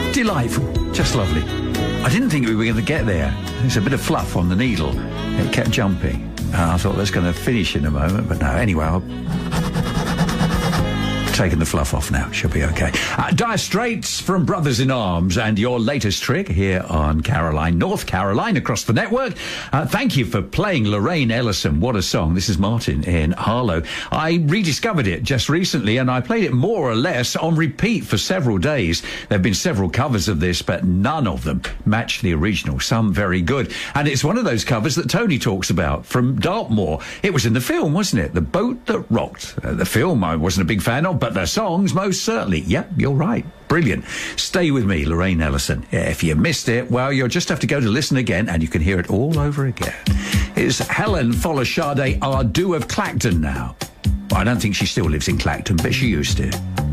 Delightful. Just lovely. I didn't think we were going to get there. There's a bit of fluff on the needle. It kept jumping. I thought that's going to finish in a moment, but no. Anyway, I'll taken the fluff off now. She'll be okay. Dire Straits from Brothers in Arms and your latest trick here on Caroline, North Carolina, across the network. Thank you for playing Lorraine Ellison. What a song. This is Martin in Harlow. I rediscovered it just recently and I played it more or less on repeat for several days. There have been several covers of this, but none of them match the original. Some very good. And it's one of those covers that Tony talks about from Dartmoor. It was in the film, wasn't it? The Boat That Rocked. The film I wasn't a big fan of, but the songs most certainly. Yep, you're right. Brilliant. Stay with me, Lorraine Ellison. If you missed it, well, you'll just have to go to listen again and you can hear it all over again. It's Helen Folashade Ardou of Clacton now. I don't think she still lives in Clacton, but she used to.